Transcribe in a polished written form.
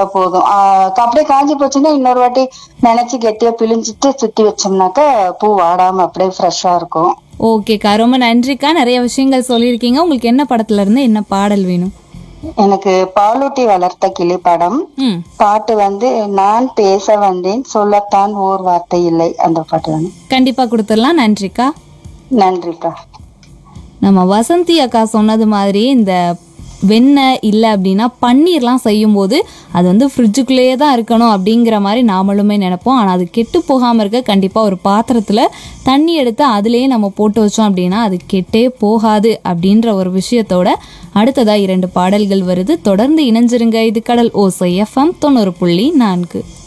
வச்சா போதும். அப்படியே காஞ்சி போச்சுன்னா இன்னொரு வாட்டி நினைச்சு கெட்டியா பிழிஞ்சிட்டு சுத்தி வச்சோம்னாக்க பூ வாடாம அப்படியே ஃப்ரெஷ்ஷா இருக்கும். ஓகேக்கா, ரொம்ப நன்றிக்கா. நிறைய விஷயங்கள் சொல்லியிருக்கீங்க. உங்களுக்கு என்ன படத்துல இருந்து என்ன பாடல் வேணும்? எனக்கு பாலூட்டி வளர்த்த கிளி படம். ம். பாட்டு நான் பேச வந்தேன் சொல்லத்தான் ஓர் வார்த்தை இல்லை, அந்த பாட்டு வேணும். கண்டிப்பா கொடுத்துடலாம். நன்றிக்கா. நன்றிப்பா. நம்ம வசந்தி அக்கா சொன்னது மாதிரி இந்த வெண்ணெய் இல்லை அப்படின்னா பன்னீர்லாம் செய்யும்போது அது ஃப்ரிட்ஜுக்குள்ளேயே தான் இருக்கணும் அப்படிங்கிற மாதிரி நாமளுமே நினைப்போம். ஆனால் அது கெட்டு போகாமல் இருக்க கண்டிப்பாக ஒரு பாத்திரத்தில் தண்ணி எடுத்து அதுலேயே நம்ம போட்டு வச்சோம் அப்படின்னா அது கெட்டே போகாது அப்படின்ற ஒரு விஷயத்தோட அடுத்ததாக 2 பாடல்கள் வருது. தொடர்ந்து இணைஞ்சிருங்க. இது கடல் ஓசை FM 90.4.